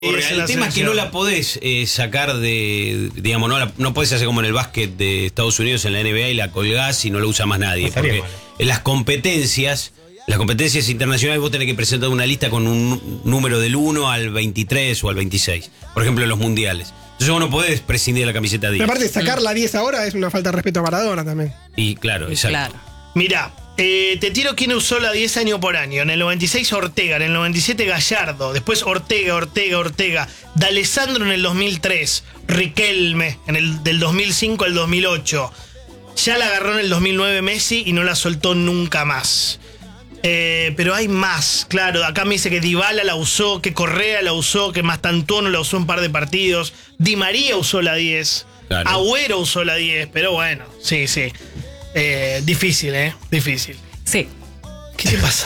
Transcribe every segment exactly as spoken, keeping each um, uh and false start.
El tema es que no la podés eh, sacar de, digamos, no, la, no podés hacer como en el básquet de Estados Unidos, en la N B A, y la colgás y no la usa más nadie. No porque mal. En las competencias, las competencias internacionales vos tenés que presentar una lista con un número del uno al veintitrés o al veintiséis. Por ejemplo, en los mundiales. Entonces vos no podés prescindir de la camiseta diez. Pero aparte, sacar la diez ahora es una falta de respeto a Maradona también. Y claro, exacto. Claro. Mirá. Eh, te tiro quién usó la diez año por año. En el noventa y seis Ortega, en el noventa y siete Gallardo, después Ortega, Ortega, Ortega, D'Alessandro en el dos mil tres, Riquelme en el del dos mil cinco al dos mil ocho. Ya la agarró en el dos mil nueve Messi y no la soltó nunca más. Eh, pero hay más, claro. Acá me dice que Dybala la usó, que Correa la usó, que Mastantuono la usó un par de partidos. Di María usó la diez. Claro. Agüero usó la diez, pero bueno, sí, sí. Eh, difícil, ¿eh? Difícil. Sí. ¿Qué te pasa?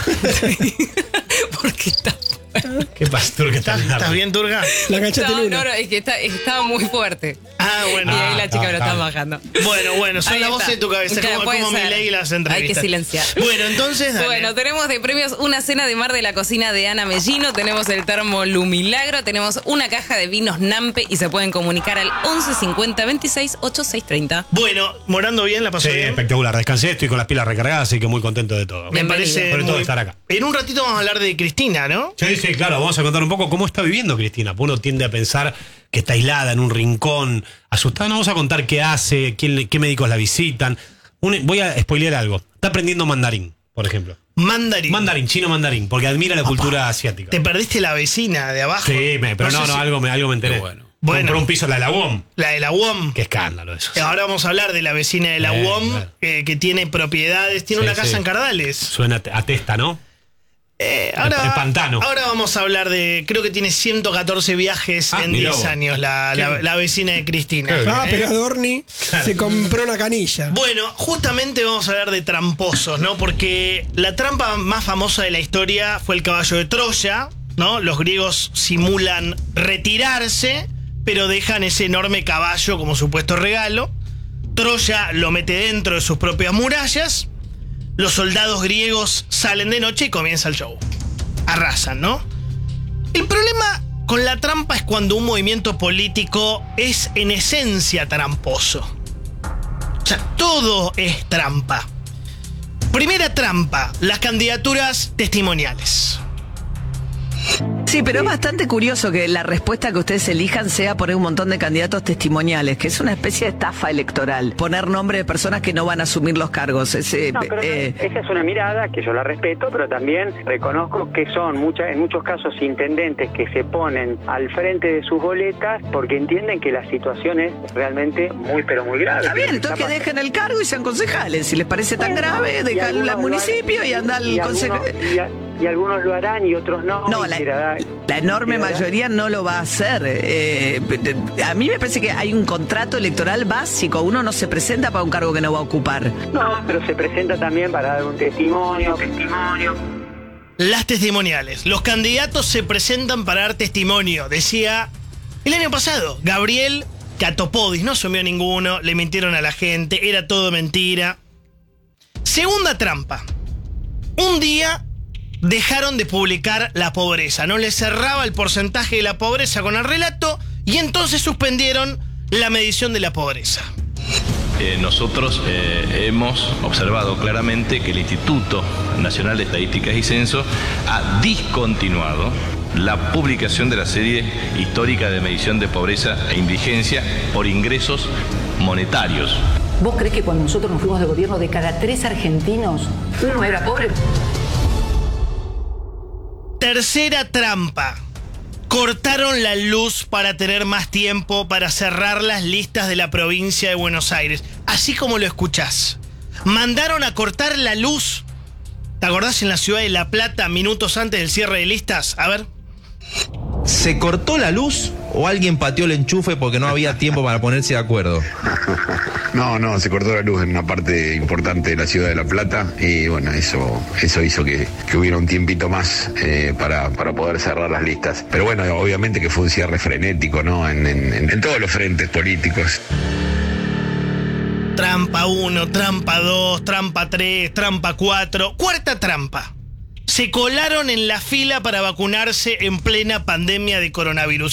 Porque está... ¿Qué pasa, Turga? ¿Estás, ¿Estás bien, Turga? La cancha no, no, no, es que está, estaba muy fuerte. Ah, bueno. Y ahí la chica ah, me lo ah, está ah. bajando. Bueno, bueno, son las voces de tu cabeza, Claro, como, como mi ley y las entrevistas. Hay que silenciar. Bueno, entonces, dale. Bueno, tenemos de premios una cena de mar de la cocina de Ana Mellino, tenemos el termo Lumilagro, tenemos una caja de vinos Nampe y se pueden comunicar al once cincuenta veintiséis ochenta y seis treinta. Bueno, morando bien, la pasó sí, bien. Espectacular, descansé, estoy con las pilas recargadas, así que muy contento de todo. Me parece sobre todo muy... de estar acá. En un ratito vamos a hablar de Cristina, ¿no? Sí, sí, claro, vamos a contar un poco cómo está viviendo Cristina. Uno tiende a pensar que está aislada en un rincón, asustada. No, vamos a contar qué hace, quién, qué médicos la visitan. Un, voy a spoilear algo. Está aprendiendo mandarín, por ejemplo. Mandarín. Mandarín, chino mandarín, porque admira la Opa. cultura asiática. ¿Te perdiste la vecina de abajo? Sí, me, pero no, no, no si... algo, me, algo me enteré. Bueno. Bueno, compró un piso, la de la U O M. La de la U O M. Qué escándalo eso. Sí. Ahora vamos a hablar de la vecina de la eh, U O M, claro. eh, que tiene propiedades, tiene sí, una casa sí. en Cardales. Suena a testa, ¿no? Eh, ahora, el, el pantano. Ahora vamos a hablar de, creo que tiene ciento catorce viajes ah, en diez años la, la, la vecina de Cristina. Ah, ¿eh? Pero Adorni claro. se compró una canilla. Bueno, justamente vamos a hablar de tramposos, ¿no? Porque la trampa más famosa de la historia fue el caballo de Troya, ¿no? Los griegos simulan retirarse, pero dejan ese enorme caballo como supuesto regalo. Troya lo mete dentro de sus propias murallas. Los soldados griegos salen de noche y comienza el show. Arrasan, ¿no? El problema con la trampa es cuando un movimiento político es en esencia tramposo. O sea, todo es trampa. Primera trampa, las candidaturas testimoniales. Sí, pero es bastante curioso que la respuesta que ustedes elijan sea poner un montón de candidatos testimoniales, que es una especie de estafa electoral. Poner nombre de personas que no van a asumir los cargos. Ese, no, pero eh, esa es una mirada que yo la respeto, pero también reconozco que son muchas, en muchos casos intendentes que se ponen al frente de sus boletas porque entienden que la situación es realmente muy, pero muy grave. Está bien, entonces que dejen el cargo y sean concejales. Si les parece tan bueno, grave, dejan el municipio y anda al consejo. Y algunos lo harán y otros no. No, la, la enorme mayoría no lo va a hacer. Eh, a mí me parece que hay un contrato electoral básico. Uno no se presenta para un cargo que no va a ocupar. No, pero se presenta también para dar un testimonio. testimonio. Las testimoniales. Los candidatos se presentan para dar testimonio. Decía el año pasado, Gabriel Catopodis. No asumió ninguno, le mintieron a la gente, era todo mentira. Segunda trampa. Un día dejaron de publicar la pobreza, no les cerraba el porcentaje de la pobreza con el relato y entonces suspendieron la medición de la pobreza. Eh, nosotros eh, hemos observado claramente que el Instituto Nacional de Estadísticas y Censo ha discontinuado la publicación de la serie histórica de medición de pobreza e indigencia por ingresos monetarios. ¿Vos crees que cuando nosotros nos fuimos de gobierno, de cada tres argentinos, uno era pobre? Tercera trampa. Cortaron la luz para tener más tiempo para cerrar las listas de la provincia de Buenos Aires. Así como lo escuchás. Mandaron a cortar la luz. ¿Te acordás en la ciudad de La Plata minutos antes del cierre de listas? A ver. ¿Se cortó la luz o alguien pateó el enchufe porque no había tiempo para ponerse de acuerdo? No, no, se cortó la luz en una parte importante de la ciudad de La Plata y bueno, eso eso hizo que, que hubiera un tiempito más eh, para, para poder cerrar las listas. Pero bueno, obviamente que fue un cierre frenético, ¿no? En, en, en todos los frentes políticos. Trampa uno, trampa dos, trampa tres, trampa cuatro. Cuarta trampa. se colaron en la fila para vacunarse en plena pandemia de coronavirus.